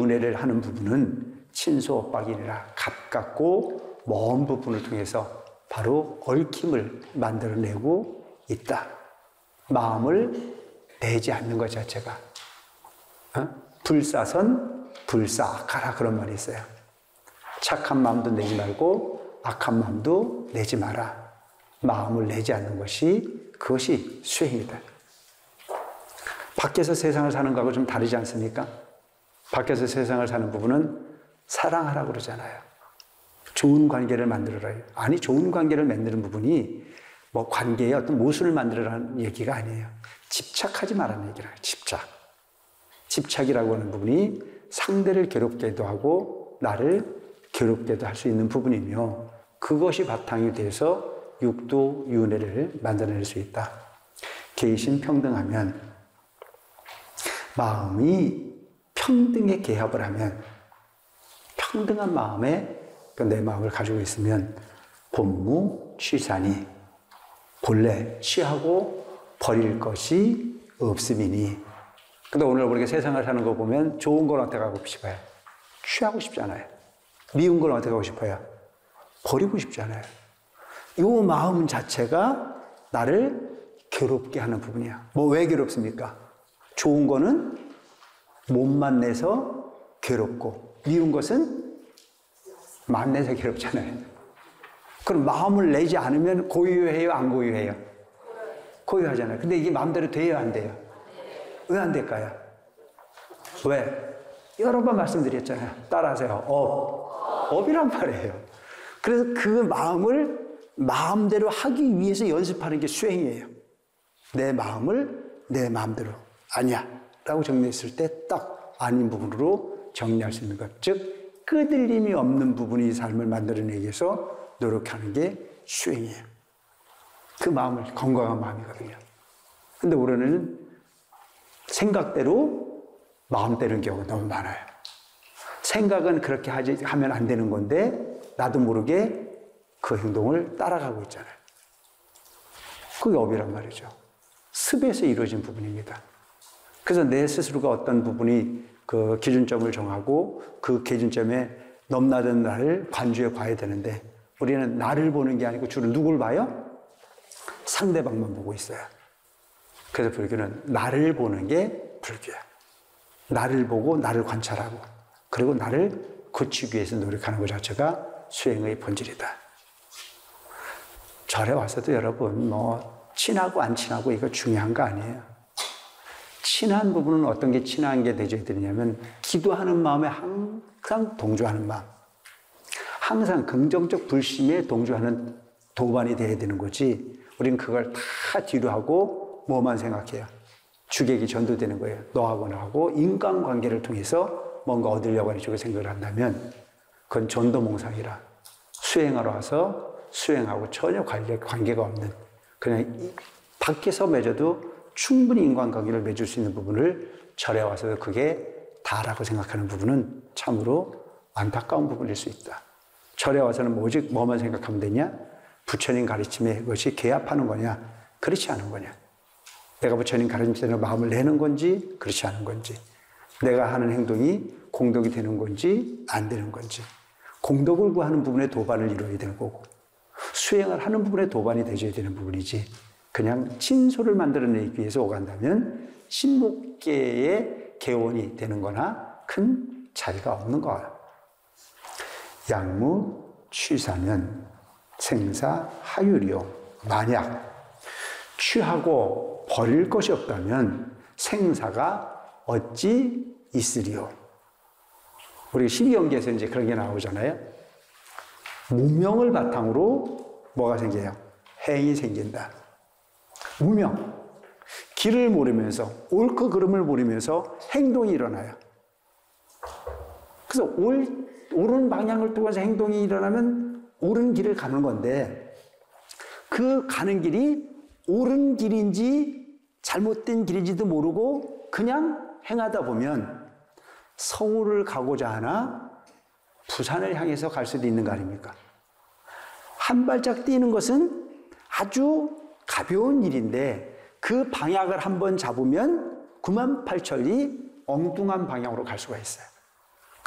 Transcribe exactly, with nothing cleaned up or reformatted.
윤회를 하는 부분은 친소엇박이니라 가깝고 먼 부분을 통해서 바로 얽힘을 만들어내고 있다. 마음을 내지 않는 것 자체가. 어? 불사선 불사악하라 그런 말이 있어요. 착한 마음도 내지 말고 악한 마음도 내지 마라. 마음을 내지 않는 것이 그것이 수행이다. 밖에서 세상을 사는 거하고 좀 다르지 않습니까? 밖에서 세상을 사는 부분은 사랑하라고 그러잖아요. 좋은 관계를 만들어라. 아니, 좋은 관계를 만드는 부분이 뭐 관계의 어떤 모순을 만들어라는 얘기가 아니에요. 집착하지 말라는 얘기라. 집착. 집착이라고 하는 부분이 상대를 괴롭게도 하고 나를 괴롭게도 할 수 있는 부분이며 그것이 바탕이 돼서 육도 윤회를 만들어낼 수 있다. 개의신평등하면 마음이 평등에 개합을 하면 평등한 마음에 내 마음을 가지고 있으면 본무 취사니 본래 취하고 버릴 것이 없음이니. 근데 오늘 우리가 세상을 사는 거 보면 좋은 걸 어떻게 하고 싶어요? 취하고 싶잖아요. 미운 걸 어떻게 하고 싶어요? 버리고 싶잖아요. 이 마음 자체가 나를 괴롭게 하는 부분이야. 뭐 왜 괴롭습니까? 좋은 거는 몸만 내서 괴롭고 미운 것은 마음 내서 괴롭잖아요. 그럼 마음을 내지 않으면 고유해요? 안 고유해요? 고유하잖아요. 근데 이게 마음대로 돼요? 안 돼요? 왜 안 될까요? 왜? 여러 번 말씀드렸잖아요. 따라하세요. 업. 업이란 말이에요. 그래서 그 마음을 마음대로 하기 위해서 연습하는 게 수행이에요. 내 마음을 내 마음대로 아니야 라고 정리했을 때 딱 아닌 부분으로 정리할 수 있는 것. 즉 끄들림이 없는 부분이 삶을 만들어내기 위해서 노력하는 게 수행이에요. 그 마음을 건강한 마음이거든요. 근데 우리는 생각대로 마음 되는 경우가 너무 많아요. 생각은 그렇게 하지, 하면 안 되는 건데 나도 모르게 그 행동을 따라가고 있잖아요. 그게 업이란 말이죠. 습에서 이루어진 부분입니다. 그래서 내 스스로가 어떤 부분이 그 기준점을 정하고 그 기준점에 넘나든 나를 관주해 봐야 되는데 우리는 나를 보는 게 아니고 주로 누굴 봐요? 상대방만 보고 있어요. 그래서 불교는 나를 보는 게 불교야. 나를 보고 나를 관찰하고 그리고 나를 고치기 위해서 노력하는 것 자체가 수행의 본질이다. 절에 와서도 여러분 뭐 친하고 안 친하고 이거 중요한 거 아니에요. 친한 부분은 어떤 게 친한 게 되줘야 되냐면 기도하는 마음에 항상 동조하는 마음. 항상 긍정적 불심에 동조하는 도반이 돼야 되는 거지. 우리는 그걸 다 뒤로 하고 뭐만 생각해요. 주객이 전도되는 거예요. 너하고 나하고 인간관계를 통해서 뭔가 얻으려고 하는 쪽에 생각을 한다면 그건 전도몽상이라 수행하러 와서 수행하고 전혀 관계, 관계가 없는 그냥 이, 밖에서 맺어도 충분히 인간관계를 맺을 수 있는 부분을 절에 와서 그게 다라고 생각하는 부분은 참으로 안타까운 부분일 수 있다. 절에 와서는 오직 뭐만 생각하면 되냐? 부처님 가르침에 그것이 개합하는 거냐? 그렇지 않은 거냐? 내가 부처님 가르침대로 마음을 내는 건지 그렇지 않은 건지 내가 하는 행동이 공덕이 되는 건지 안 되는 건지 공덕을 구하는 부분에 도반을 이루어야 되는 거고 수행을 하는 부분에 도반이 되어야 되는 부분이지 그냥 친소를 만들어내기 위해서 오간다면 신목계의 개원이 되는 거나 큰 차이가 없는 거예요. 양무 취사면 생사 하유리요. 만약 취하고 버릴 것이 없다면 생사가 어찌 있으리요. 우리 십이경기에서 이제 그런 게 나오잖아요. 무명을 바탕으로 뭐가 생겨요? 행이 생긴다. 무명. 길을 모르면서 옳고 그름을 모르면서 행동이 일어나요. 그래서 옳, 옳은 방향을 통해서 행동이 일어나면 옳은 길을 가는 건데 그 가는 길이 옳은 길인지 잘못된 길인지도 모르고 그냥 행하다 보면 서울을 가고자 하나 부산을 향해서 갈 수도 있는 거 아닙니까? 한 발짝 뛰는 것은 아주 가벼운 일인데 그 방향을 한번 잡으면 구만팔천리 엉뚱한 방향으로 갈 수가 있어요.